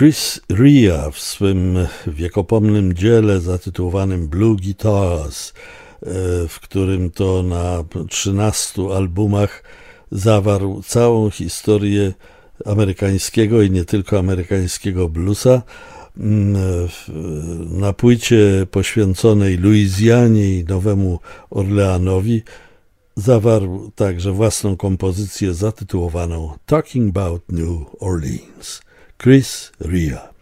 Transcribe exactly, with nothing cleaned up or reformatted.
Chris Rea w swym wiekopomnym dziele zatytułowanym Blue Guitars, w którym to na trzynastu albumach zawarł całą historię amerykańskiego i nie tylko amerykańskiego bluesa. Na płycie poświęconej Luizjanie i Nowemu Orleanowi zawarł także własną kompozycję zatytułowaną Talking About New Orleans. Chris Rea.